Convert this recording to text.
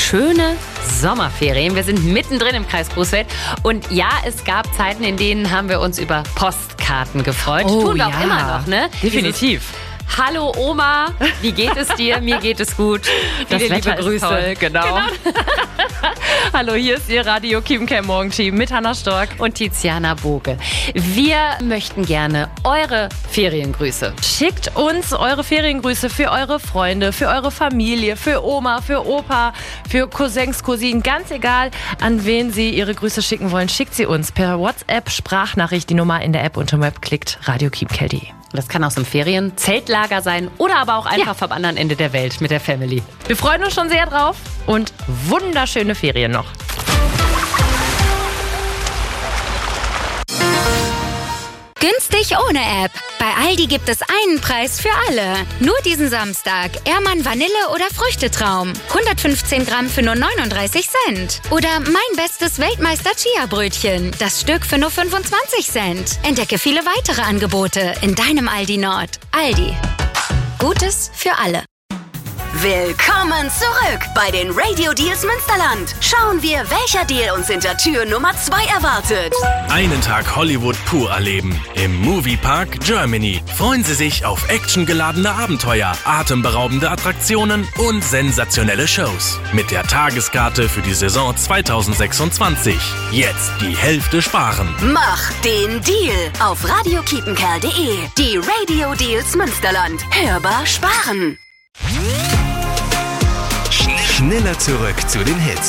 schöne Sommerferien. Wir sind mittendrin im Kreis Coesfeld. Und ja, es gab Zeiten, in denen haben wir uns über Postkarten gefreut. Tun wir auch immer noch, ne? Definitiv. Hallo Oma, wie geht es dir? Mir geht es gut. Das Viele Wetter liebe Grüße. ist toll, genau. Hallo, hier ist Ihr Radio Kiepenkerl Morgenteam mit Hannah Stork Und Tiziana Boge. Wir möchten gerne eure Feriengrüße. Schickt uns eure Feriengrüße für eure Freunde, für eure Familie, für Oma, für Opa, für Cousins, Cousinen, ganz egal, an wen Sie Ihre Grüße schicken wollen. Schickt sie uns per WhatsApp, Sprachnachricht, die Nummer in der App unter dem Web, klickt radiokiepenkerl.de. Das kann aus dem Ferien-Zeltlager sein oder aber auch einfach vom anderen Ende der Welt mit der Family. Wir freuen uns schon sehr drauf und wunderschöne Ferien noch. Günstig ohne App. Bei Aldi gibt es einen Preis für alle. Nur diesen Samstag. Ehrmann Vanille oder Früchtetraum. 115 Gramm für nur 39 Cent. Oder mein bestes Weltmeister Chia-Brötchen. Das Stück für nur 25 Cent. Entdecke viele weitere Angebote in deinem Aldi Nord. Aldi. Gutes für alle. Willkommen zurück bei den Radio Deals Münsterland. Schauen wir, welcher Deal uns hinter Tür Nummer 2 erwartet. Einen Tag Hollywood pur erleben. Im Moviepark Germany. Freuen Sie sich auf actiongeladene Abenteuer, atemberaubende Attraktionen und sensationelle Shows. Mit der Tageskarte für die Saison 2026. Jetzt die Hälfte sparen. Mach den Deal auf radiokiepenkerl.de. Die Radio Deals Münsterland. Hörbar sparen. Schneller zurück zu den Hits.